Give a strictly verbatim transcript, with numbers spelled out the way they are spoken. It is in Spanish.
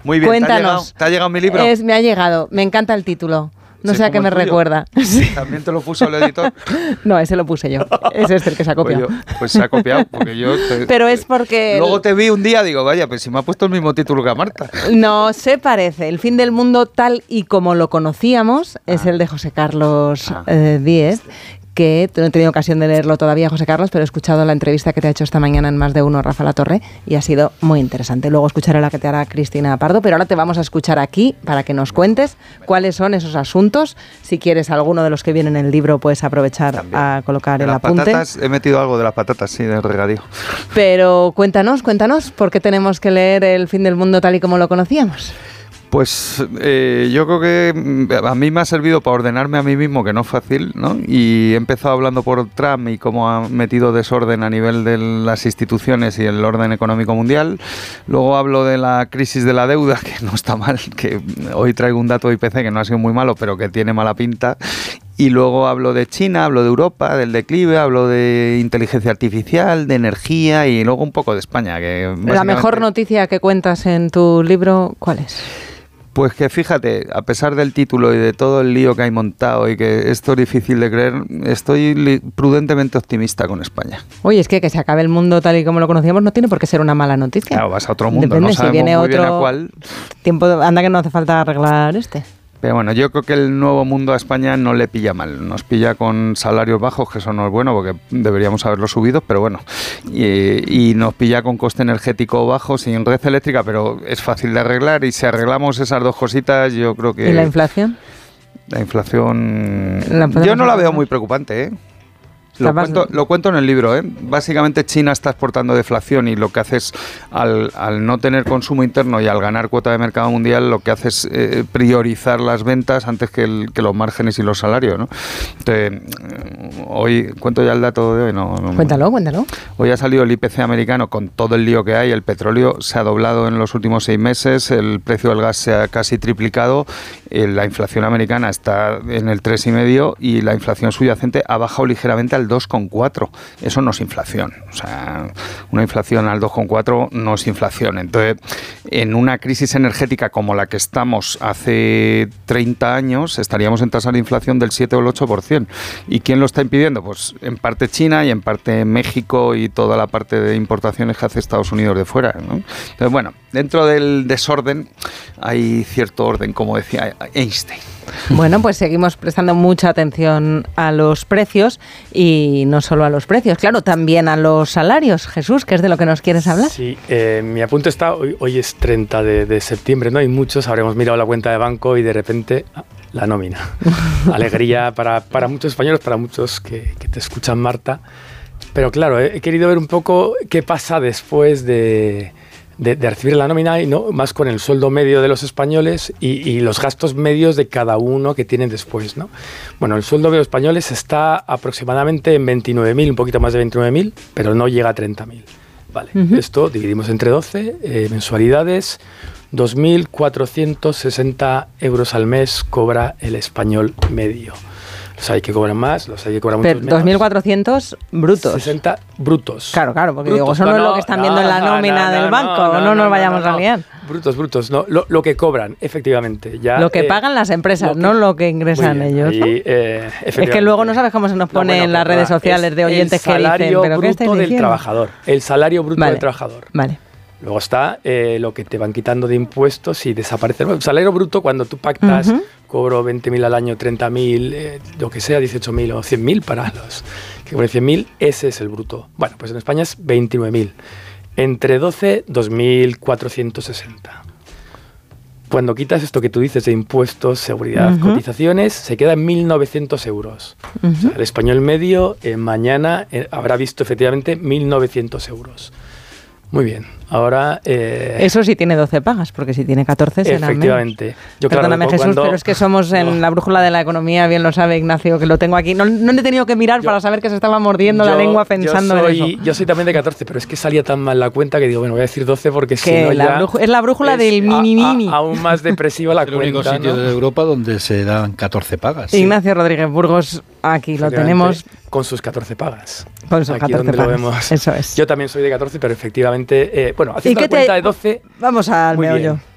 Muy bien, Cuéntanos. ¿te ha llegado, ¿te ha llegado mi libro? Es, me ha llegado, me encanta el título. No Sí, sé a qué como me el tuyo. recuerda. ¿También te lo puso el editor? No, ese lo puse yo. Ese es el que se ha copiado. Pues, yo, pues se ha copiado, porque yo... Te, Pero es porque... Luego te vi un día, digo, vaya, pues si me ha puesto el mismo título que a Marta. No se parece. El fin del mundo tal y como lo conocíamos ah. es el de José Carlos ah. eh, Díez, que no he tenido ocasión de leerlo todavía, José Carlos, pero he escuchado la entrevista que te ha hecho esta mañana en Más de Uno, Rafa Latorre, y ha sido muy interesante. Luego escucharé la que te hará Cristina Pardo, pero ahora te vamos a escuchar aquí para que nos cuentes cuáles son esos asuntos. Si quieres alguno de los que vienen en el libro, puedes aprovechar También. a colocar de el las apunte. Patatas, he metido algo de las patatas, sí, del regadío. Pero cuéntanos, cuéntanos, ¿por qué tenemos que leer El fin del mundo tal y como lo conocíamos? Pues eh, yo creo que a mí me ha servido para ordenarme a mí mismo, que no es fácil, ¿no? Y he empezado hablando por Trump y cómo ha metido desorden a nivel de las instituciones y el orden económico mundial. Luego hablo de la crisis de la deuda, que no está mal, que hoy traigo un dato de I P C que no ha sido muy malo, pero que tiene mala pinta. Y luego hablo de China, hablo de Europa, del declive, hablo de inteligencia artificial, de energía y luego un poco de España. Que básicamente... La mejor noticia que cuentas en tu libro, ¿cuál es? Pues que fíjate, a pesar del título y de todo el lío que hay montado y que esto es difícil de creer, estoy li- prudentemente optimista con España. Oye, es que que se acabe el mundo tal y como lo conocíamos no tiene por qué ser una mala noticia. Claro, vas a otro mundo, Depende, no si sabemos viene muy otro bien a cuál. Tiempo, anda que no hace falta arreglar este. Pero bueno, yo creo que el nuevo mundo a España no le pilla mal. Nos pilla con salarios bajos, que eso no es bueno porque deberíamos haberlo subido, pero bueno. Y, y nos pilla con coste energético bajo, sin red eléctrica, pero es fácil de arreglar. Y si arreglamos esas dos cositas, yo creo que... ¿Y la inflación? La inflación... La yo no la veo muy preocupante, ¿eh? Lo cuento, lo cuento en el libro, ¿eh? Básicamente China está exportando deflación y lo que hace es, al, al no tener consumo interno y al ganar cuota de mercado mundial, lo que hace es eh, priorizar las ventas antes que, el, que los márgenes y los salarios, ¿no? Entonces, hoy, ¿cuento ya el dato de hoy? No, no, cuéntalo, cuéntalo. Hoy ha salido el I P C americano con todo el lío que hay, el petróleo se ha doblado en los últimos seis meses, el precio del gas se ha casi triplicado, eh, la inflación americana está en el tres coma cinco y la inflación subyacente ha bajado ligeramente al dos coma cuatro. Eso no es inflación. O sea, una inflación al dos coma cuatro no es inflación. Entonces, en una crisis energética como la que estamos hace treinta años, estaríamos en tasas de inflación del siete o el ocho por ciento. ¿Y quién lo está impidiendo? Pues en parte China y en parte México y toda la parte de importaciones que hace Estados Unidos de fuera, ¿no? Entonces, bueno, dentro del desorden hay cierto orden, como decía Einstein. Bueno, pues seguimos prestando mucha atención a los precios y no solo a los precios, claro, también a los salarios. Jesús, ¿qué es de lo que nos quieres hablar? Sí, eh, mi apunte está, hoy, hoy es treinta de septiembre, ¿no? Hay muchos, habremos mirado la cuenta de banco y de repente ah, la nómina. Alegría para, para muchos españoles, para muchos que, que te escuchan, Marta. Pero claro, he, he querido ver un poco qué pasa después de... De, de recibir la nómina y no más con el sueldo medio de los españoles y, y los gastos medios de cada uno que tienen después, ¿no? Bueno, el sueldo de los españoles está aproximadamente en veintinueve mil, un poquito más de veintinueve mil, pero no llega a treinta mil. Vale, uh-huh. Esto dividimos entre doce eh, mensualidades, dos mil cuatrocientos sesenta euros al mes cobra el español medio. Los hay que cobran más, los hay que cobran mucho menos. dos mil cuatrocientos brutos. sesenta brutos. Claro, claro, porque brutos. digo, eso no, no es lo que están no, viendo en la nómina no, no, del banco, no, no, no, no nos vayamos no, no, no. a liar. Brutos, brutos, no, lo, lo que cobran, efectivamente. Ya, lo que eh, pagan las empresas, lo que, no lo que ingresan bien, ellos. Y, eh, es que luego no sabes cómo se nos pone no, bueno, en las redes sociales de oyentes que dicen, ¿pero qué estáis diciendo? El salario bruto del trabajador, el salario bruto vale, del trabajador. Vale. Luego está eh, lo que te van quitando de impuestos y desaparece. El salario bruto, cuando tú pactas, uh-huh. cobro veinte mil al año, treinta mil, eh, lo que sea, dieciocho mil o cien mil para los que cobran cien mil, ese es el bruto. Bueno, pues en España es veintinueve mil. Entre doce, dos mil cuatrocientos sesenta. Cuando quitas esto que tú dices de impuestos, seguridad, uh-huh. cotizaciones, se queda en mil novecientos euros. Uh-huh. O sea, el español medio eh, mañana eh, habrá visto efectivamente mil novecientos euros. Muy bien, ahora... Eh, Eso sí tiene doce pagas, porque si tiene catorce será efectivamente. menos. Yo, Perdóname, claro, Jesús, cuando, pero es que somos en no. la brújula de la economía, bien lo sabe Ignacio, que lo tengo aquí. No, no le he tenido que mirar yo, para saber que se estaba mordiendo yo, la lengua pensando yo soy, en eso. Yo soy también de catorce, pero es que salía tan mal la cuenta que digo, bueno, voy a decir doce porque si no la ya... Bruj- es la brújula del mini mini. Aún más depresiva la es el cuenta, único sitio ¿no? de Europa donde se dan catorce pagas. Ignacio sí. Rodríguez Burgos, aquí lo tenemos. Con sus catorce pagas. Con sus aquí catorce donde pagas. Lo vemos. Eso es. Yo también soy de catorce, pero efectivamente, eh, bueno, haciendo la cuenta te... de doce... Vamos al muy meollo. Bien.